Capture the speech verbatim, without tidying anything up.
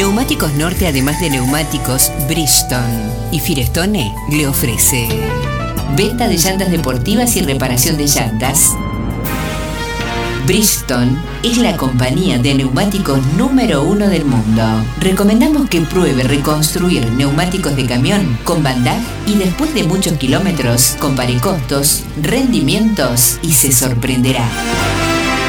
Neumáticos Norte, además de neumáticos, Bridgestone y Firestone le ofrece venta de llantas deportivas y reparación de llantas. Bridgestone es la compañía de neumáticos número uno del mundo. Recomendamos que pruebe reconstruir neumáticos de camión con Van Dijk y después de muchos kilómetros compare costos, rendimientos y se sorprenderá.